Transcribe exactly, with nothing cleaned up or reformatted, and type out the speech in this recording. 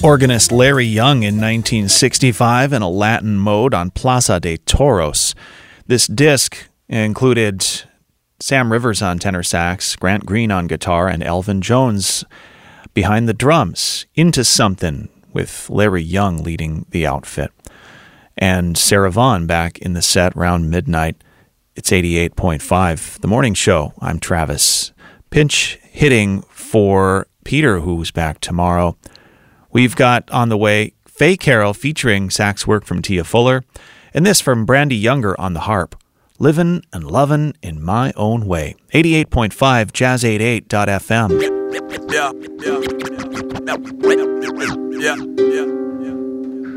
Organist Larry Young in nineteen sixty-five in a Latin mode on Plaza de Toros. This disc included Sam Rivers on tenor sax, Grant Green on guitar, and Elvin Jones behind the drums. Into Something with Larry Young leading the outfit. And Sarah Vaughan back in the set around midnight. It's eighty-eight point five, The Morning Show. I'm Travis. Pinch hitting for Peter, who's back tomorrow. We've got on the way Faye Carroll featuring sax work from Tia Fuller, and this from Brandy Younger on the harp. Livin' and Lovin' in My Own Way. eighty-eight point five jazz eighty-eight dot f m. Yeah, yeah, yeah, yeah, yeah, yeah.